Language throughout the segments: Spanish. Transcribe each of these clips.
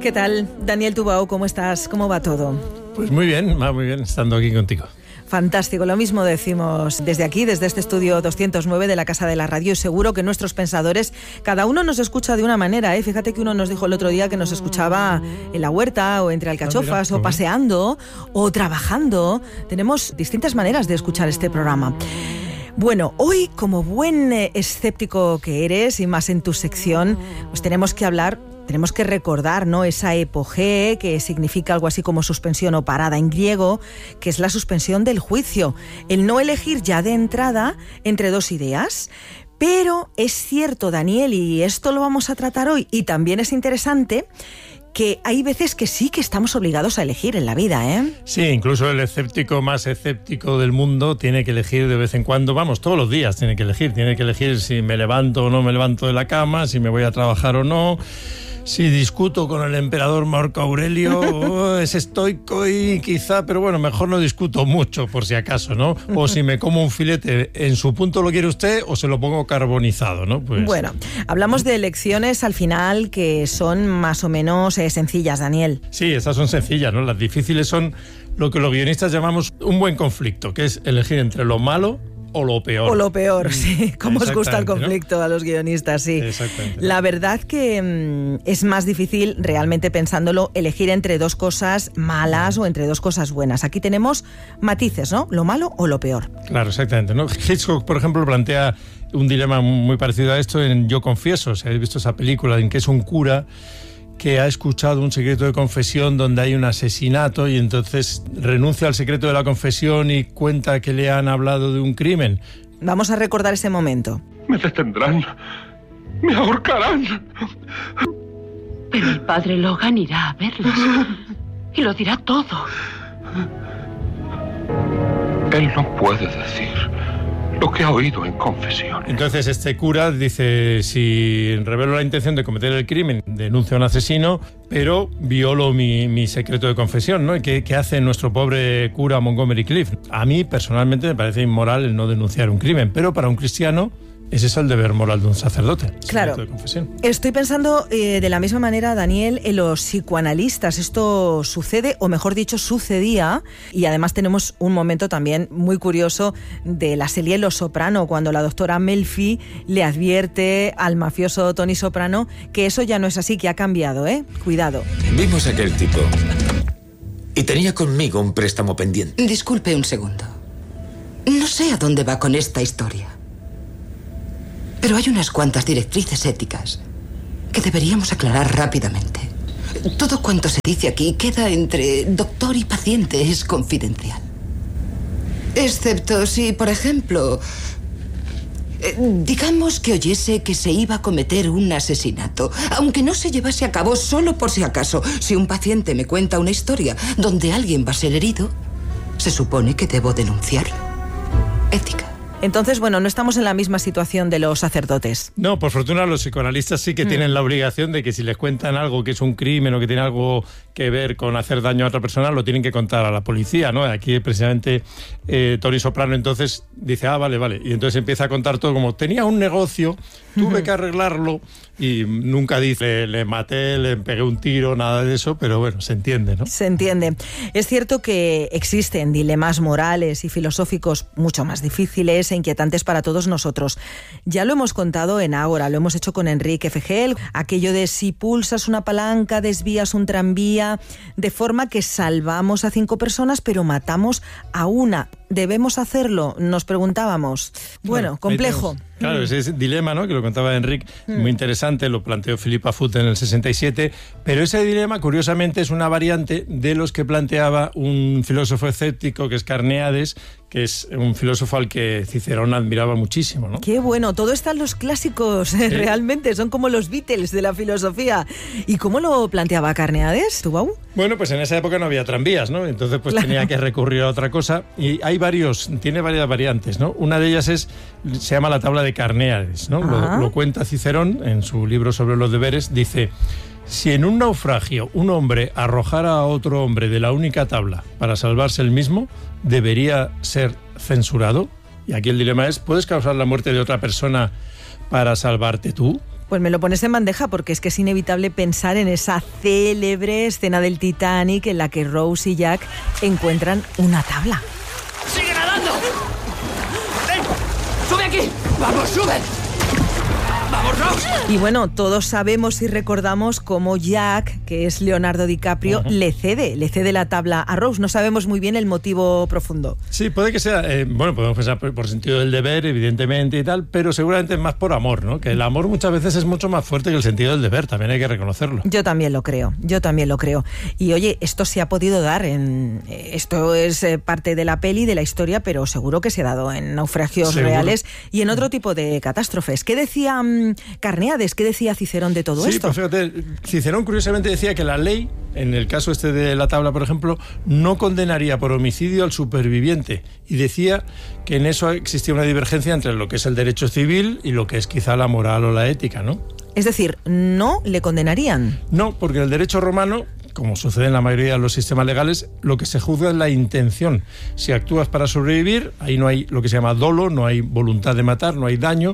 ¿Qué tal? Daniel Tubau, ¿cómo estás? ¿Cómo va todo? Pues muy bien, estando aquí contigo. Fantástico, lo mismo decimos desde aquí, desde este estudio 209 de la Casa de la Radio, y seguro que nuestros pensadores, cada uno nos escucha de una manera, ¿eh? Fíjate que uno nos dijo el otro día que nos escuchaba en la huerta, o entre alcachofas, o paseando, o trabajando. Tenemos distintas maneras de escuchar este programa. Bueno, hoy, como buen escéptico que eres, y más en tu sección, pues tenemos que recordar, ¿no?, esa epogé, que significa algo así como suspensión o parada en griego, que es la suspensión del juicio, el no elegir ya de entrada entre dos ideas. Pero es cierto, Daniel, y esto lo vamos a tratar hoy, y también es interesante, que hay veces que sí que estamos obligados a elegir en la vida, ¿eh? Sí, incluso el escéptico más escéptico del mundo tiene que elegir de vez en cuando, todos los días tiene que elegir si me levanto o no me levanto de la cama, si me voy a trabajar o no, si discuto con el emperador Marco Aurelio, es estoico y quizá, pero bueno, mejor no discuto mucho por si acaso, ¿no? O si me como un filete, ¿en su punto lo quiere usted o se lo pongo carbonizado, ¿no? Pues... Bueno, hablamos de elecciones al final que son más o menos sencillas, Daniel. Sí, esas son sencillas, ¿no? Las difíciles son lo que los guionistas llamamos un buen conflicto, que es elegir entre lo malo o lo peor. O lo peor, sí. Cómo os gusta el conflicto, ¿no?, a los guionistas, sí. Exactamente. La verdad que es más difícil, realmente pensándolo, elegir entre dos cosas malas o entre dos cosas buenas. Aquí tenemos matices, ¿no? Lo malo o lo peor. Claro, exactamente, ¿no? Hitchcock, por ejemplo, plantea un dilema muy parecido a esto en Yo confieso. Si habéis visto esa película en que es un cura que ha escuchado un secreto de confesión donde hay un asesinato y entonces renuncia al secreto de la confesión y cuenta que le han hablado de un crimen. Vamos a recordar ese momento. Me detendrán, me ahorcarán. Pero el padre Logan irá a verlos y lo dirá todo. Él no puede decir lo que ha oído en confesión. Entonces este cura dice, si revelo la intención de cometer el crimen, denuncio a un asesino, pero violo mi secreto de confesión, ¿no? ¿Qué hace nuestro pobre cura Montgomery Clift? A mí personalmente me parece inmoral el no denunciar un crimen, pero para un cristiano ese es el deber moral de un sacerdote. Claro. De confesión. Estoy pensando de la misma manera, Daniel, en los psicoanalistas. Esto sucede, o mejor dicho, sucedía, y además tenemos un momento también muy curioso de la serie Los Soprano, cuando la doctora Melfi le advierte al mafioso Tony Soprano que eso ya no es así, que ha cambiado, ¿eh? Cuidado. Vimos a aquel tipo y tenía conmigo un préstamo pendiente. Disculpe un segundo. No sé a dónde va con esta historia, pero hay unas cuantas directrices éticas que deberíamos aclarar rápidamente. Todo cuanto se dice aquí queda entre doctor y paciente, es confidencial. Excepto si, por ejemplo, digamos que oyese que se iba a cometer un asesinato, aunque no se llevase a cabo, solo por si acaso. Si un paciente me cuenta una historia donde alguien va a ser herido, se supone que debo denunciarlo. Ética. Entonces, bueno, no estamos en la misma situación de los sacerdotes. No, por fortuna los psicoanalistas sí que tienen la obligación de que si les cuentan algo que es un crimen o que tiene algo que ver con hacer daño a otra persona, lo tienen que contar a la policía, ¿no? Aquí precisamente Tony Soprano entonces dice, vale. Y entonces empieza a contar todo como, tenía un negocio, tuve que arreglarlo, y nunca dice, le maté, le pegué un tiro, nada de eso, pero bueno, se entiende, ¿no? Se entiende. Es cierto que existen dilemas morales y filosóficos mucho más difíciles e inquietantes para todos nosotros. Ya lo hemos contado en Ágora, lo hemos hecho con Enrique Fegel, aquello de si pulsas una palanca, desvías un tranvía, de forma que salvamos a 5 personas, pero matamos a una. ¿Debemos hacerlo? Nos preguntábamos. Bueno, complejo. Claro, ese dilema, ¿no?, que lo contaba Enrique, muy interesante, lo planteó Philippa Foot en el 67, pero ese dilema, curiosamente, es una variante de los que planteaba un filósofo escéptico, que es Carneades, que es un filósofo al que Cicerón admiraba muchísimo, ¿no? Qué bueno, todo está en los clásicos, sí. Realmente, son como los Beatles de la filosofía. ¿Y cómo lo planteaba Carneades, Tubau? Bueno, pues en esa época no había tranvías, ¿no? Entonces pues claro, tenía que recurrir a otra cosa, y tiene varias variantes, ¿no? Una de ellas se llama la tabla de Carneades, ¿no? Lo cuenta Cicerón en su libro sobre los deberes, dice: si en un naufragio un hombre arrojara a otro hombre de la única tabla para salvarse él mismo, ¿debería ser censurado? Y aquí el dilema es, ¿puedes causar la muerte de otra persona para salvarte tú? Pues me lo pones en bandeja porque es que es inevitable pensar en esa célebre escena del Titanic en la que Rose y Jack encuentran una tabla. ¡Sigue nadando! ¡Ven! ¡Sube aquí! ¡Vamos, sube! ¡Vamos, Rose! Y bueno, todos sabemos y recordamos cómo Jack, que es Leonardo DiCaprio, le cede la tabla a Rose. No sabemos muy bien el motivo profundo. Sí, puede que sea, podemos pensar por sentido del deber, evidentemente y tal, pero seguramente es más por amor, ¿no? Que el amor muchas veces es mucho más fuerte que el sentido del deber, también hay que reconocerlo. Yo también lo creo. Y oye, esto se ha podido dar esto es parte de la peli, de la historia, pero seguro que se ha dado en naufragios reales y en otro tipo de catástrofes. ¿Qué decía Carneades? ¿Qué decía Cicerón de todo esto? Sí, pues fíjate, Cicerón curiosamente decía que la ley, en el caso de la tabla, por ejemplo, no condenaría por homicidio al superviviente, y decía que en eso existía una divergencia entre lo que es el derecho civil y lo que es quizá la moral o la ética, ¿no? Es decir, ¿no le condenarían? No, porque en el derecho romano, como sucede en la mayoría de los sistemas legales, lo que se juzga es la intención. Si actúas para sobrevivir, ahí no hay lo que se llama dolo, no hay voluntad de matar, no hay daño.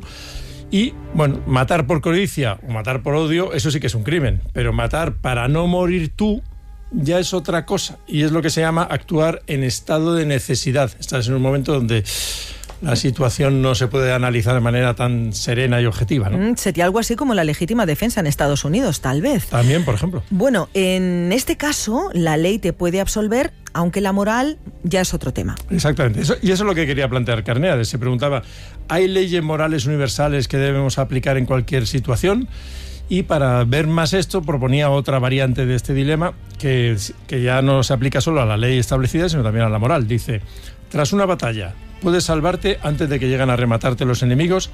Y, bueno, matar por codicia o matar por odio, eso sí que es un crimen. Pero matar para no morir tú ya es otra cosa. Y es lo que se llama actuar en estado de necesidad. Estás en un momento donde la situación no se puede analizar de manera tan serena y objetiva, ¿no? Sería algo así como la legítima defensa en Estados Unidos, tal vez. También, por ejemplo. Bueno, en este caso, la ley te puede absolver, aunque la moral ya es otro tema. Exactamente. Eso es lo que quería plantear Carneades. Se preguntaba, ¿hay leyes morales universales que debemos aplicar en cualquier situación? Y para ver más esto, proponía otra variante de este dilema que ya no se aplica solo a la ley establecida, sino también a la moral. Dice, tras una batalla, puedes salvarte antes de que lleguen a rematarte los enemigos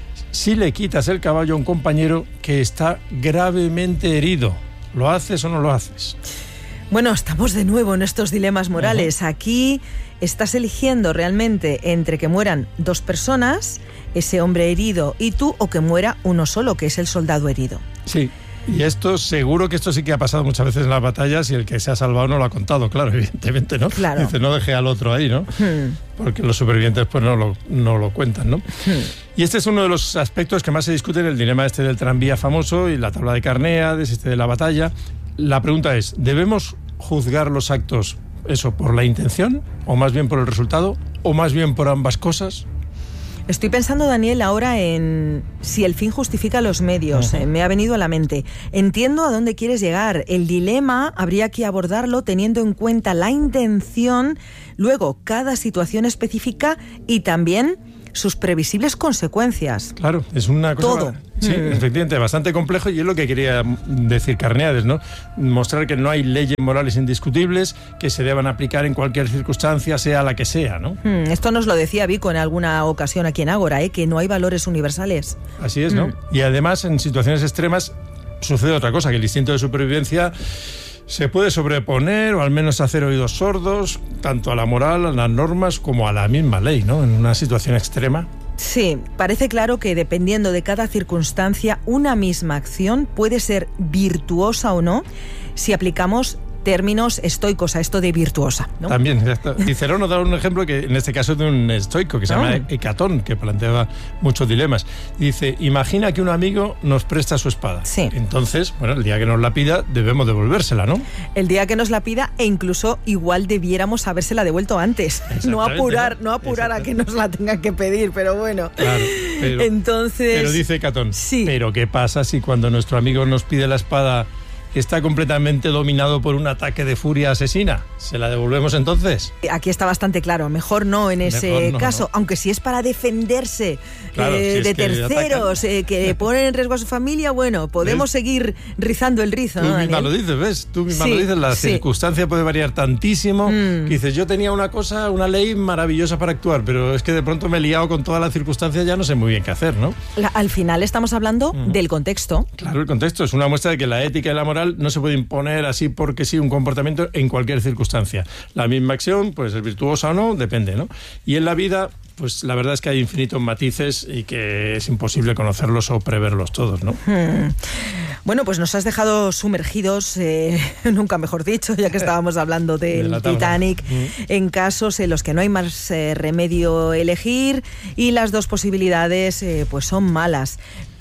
si le quitas el caballo a un compañero que está gravemente herido. ¿Lo haces o no lo haces? Bueno, estamos de nuevo en estos dilemas morales. Aquí estás eligiendo realmente entre que mueran dos personas, ese hombre herido y tú, o que muera uno solo, que es el soldado herido. Sí. Y esto, seguro que esto sí que ha pasado muchas veces en las batallas y el que se ha salvado no lo ha contado, claro, evidentemente, ¿no? Claro. Dice, no deje al otro ahí, ¿no? Porque los supervivientes pues no lo cuentan, ¿no? Y este es uno de los aspectos que más se discute en el dilema este del tranvía famoso y la tabla de Carneades, de la batalla. La pregunta es, ¿debemos juzgar los actos, eso, por la intención, o más bien por el resultado, o más bien por ambas cosas? Estoy pensando, Daniel, ahora en si el fin justifica los medios. Me ha venido a la mente. Entiendo a dónde quieres llegar. El dilema habría que abordarlo teniendo en cuenta la intención, luego cada situación específica y también sus previsibles consecuencias. Claro, es una cosa... Todo. Sí, efectivamente, bastante complejo, y es lo que quería decir Carneades, ¿no? Mostrar que no hay leyes morales indiscutibles que se deban aplicar en cualquier circunstancia, sea la que sea, ¿no? Esto nos lo decía Vico en alguna ocasión aquí en Ágora, que no hay valores universales. Así es, ¿no? Y además, en situaciones extremas sucede otra cosa, que el instinto de supervivencia se puede sobreponer o al menos hacer oídos sordos tanto a la moral, a las normas, como a la misma ley, ¿no? En una situación extrema. Sí, parece claro que dependiendo de cada circunstancia, una misma acción puede ser virtuosa o no si aplicamos términos estoicos a esto de virtuosa, ¿no? También, Cicerón nos da un ejemplo que en este caso es de un estoico que se llama Hecatón, que planteaba muchos dilemas. Dice, imagina que un amigo nos presta su espada. Sí. Entonces, bueno, el día que nos la pida debemos devolvérsela, ¿no? El día que nos la pida, e incluso igual debiéramos habérsela devuelto antes. No apurar a que nos la tengan que pedir, pero bueno. Claro, pero dice Hecatón, sí. Pero ¿qué pasa si cuando nuestro amigo nos pide la espada está completamente dominado por un ataque de furia asesina? ¿Se la devolvemos entonces? Aquí está bastante claro, mejor no en ese caso, aunque si es para defenderse de terceros que ponen en riesgo a su familia, bueno, podemos seguir rizando el rizo, ¿no, Tú misma lo dices, ¿ves? Tú misma lo dices, la circunstancia puede variar tantísimo, que dices, yo tenía una ley maravillosa para actuar, pero es que de pronto me he liado con todas las circunstancias, ya no sé muy bien qué hacer, ¿no? Al final estamos hablando del contexto. Claro, el contexto es una muestra de que la ética y la moral no se puede imponer así porque sí un comportamiento en cualquier circunstancia. La misma acción, pues es virtuosa o no, depende, ¿no? Y en la vida, pues la verdad es que hay infinitos matices y que es imposible conocerlos o preverlos todos, ¿no? Bueno, pues nos has dejado sumergidos, nunca mejor dicho, ya que estábamos hablando del Titanic, en casos en los que no hay más remedio elegir y las dos posibilidades pues son malas.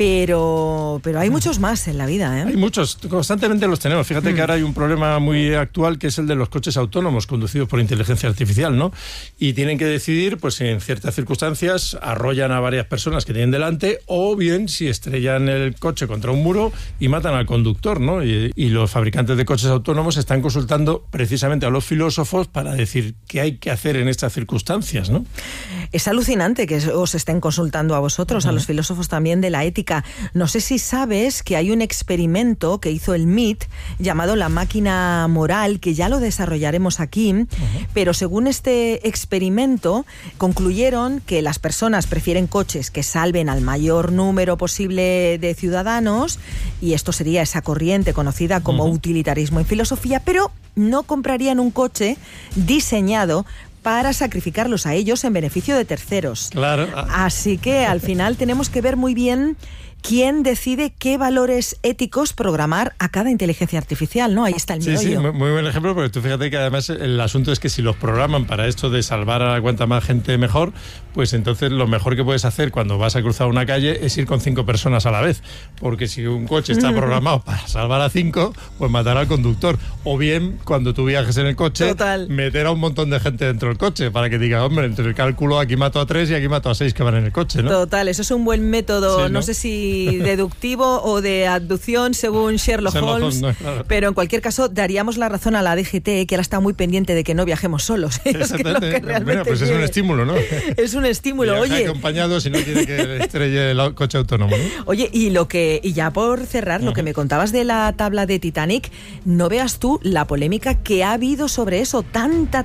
Pero hay muchos más en la vida, ¿eh? Hay muchos, constantemente los tenemos. Fíjate que ahora hay un problema muy actual que es el de los coches autónomos conducidos por inteligencia artificial, ¿no? Y tienen que decidir, pues en ciertas circunstancias, arrollan a varias personas que tienen delante o bien si estrellan el coche contra un muro y matan al conductor, ¿no? Y los fabricantes de coches autónomos están consultando precisamente a los filósofos para decir qué hay que hacer en estas circunstancias, ¿no? Es alucinante que os estén consultando a vosotros, a los filósofos también de la ética. No sé si sabes que hay un experimento que hizo el MIT llamado la máquina moral, que ya lo desarrollaremos aquí, pero según este experimento concluyeron que las personas prefieren coches que salven al mayor número posible de ciudadanos, y esto sería esa corriente conocida como utilitarismo en filosofía, pero no comprarían un coche diseñado para sacrificarlos a ellos en beneficio de terceros. Claro. Así que al final tenemos que ver muy bien quién decide qué valores éticos programar a cada inteligencia artificial, ¿no? Ahí está el meollo. Sí, muy buen ejemplo, porque tú fíjate que además el asunto es que si los programan para esto de salvar a cuanta más gente mejor, pues entonces lo mejor que puedes hacer cuando vas a cruzar una calle es ir con 5 personas a la vez, porque si un coche está programado para salvar a 5, pues matará al conductor. O bien, cuando tú viajes en el coche, meter a un montón de gente dentro del coche, para que diga, hombre, entre el cálculo aquí mato a 3 y aquí mato a 6 que van en el coche, ¿no? Total, eso es un buen método, sí, no sé si deductivo o de abducción según Sherlock Holmes, claro. Pero en cualquier caso daríamos la razón a la DGT, que ahora está muy pendiente de que no viajemos solos. Exactamente. Mira, pues es un estímulo, ¿no? Es un estímulo. Viaja oye, acompañado si no quiere que estrelle el coche autónomo, ¿no? Oye, y ya por cerrar, lo que me contabas de la tabla de Titanic, no veas tú la polémica que ha habido sobre eso, tanta,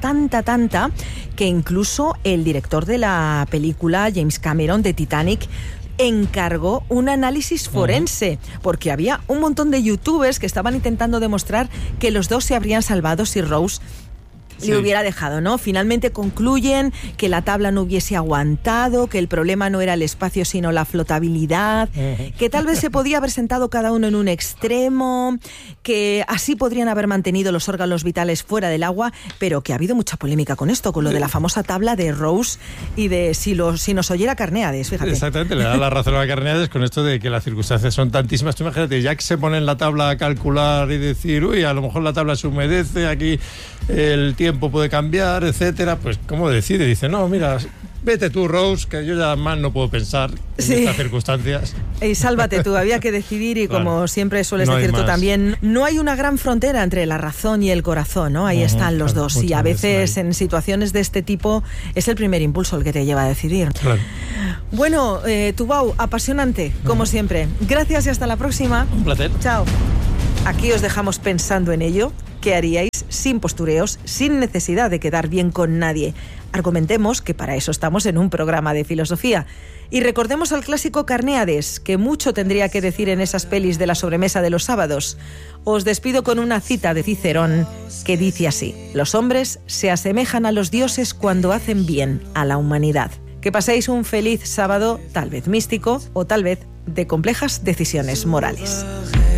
que incluso el director de la película, James Cameron, de Titanic, encargó un análisis forense, porque había un montón de youtubers que estaban intentando demostrar que los dos se habrían salvado si Rose le hubiera dejado, ¿no? Finalmente concluyen que la tabla no hubiese aguantado, que el problema no era el espacio sino la flotabilidad, que tal vez se podía haber sentado cada uno en un extremo, que así podrían haber mantenido los órganos vitales fuera del agua, pero que ha habido mucha polémica con esto, con lo de la famosa tabla de Rose y de si nos oyera Carneades, fíjate. Exactamente, le da la razón a Carneades con esto de que las circunstancias son tantísimas. Tú imagínate, ya que se pone en la tabla a calcular y decir, uy, a lo mejor la tabla se humedece, aquí el tiempo puede cambiar, etcétera, pues ¿cómo decide? Dice, no, mira, vete tú, Rose, que yo ya más no puedo pensar en estas circunstancias. Y sálvate tú, había que decidir y como siempre sueles decir tú también, no hay una gran frontera entre la razón y el corazón, ¿no? Ahí están los dos y a veces en situaciones de este tipo es el primer impulso el que te lleva a decidir. Claro. Bueno, Tubau, apasionante, como siempre. Gracias y hasta la próxima. Un placer. Chao. Aquí os dejamos pensando en ello. ¿Qué haríais sin postureos, sin necesidad de quedar bien con nadie? Argumentemos que para eso estamos en un programa de filosofía. Y recordemos al clásico Carneades, que mucho tendría que decir en esas pelis de la sobremesa de los sábados. Os despido con una cita de Cicerón que dice así: los hombres se asemejan a los dioses cuando hacen bien a la humanidad. Que paséis un feliz sábado, tal vez místico o tal vez de complejas decisiones morales.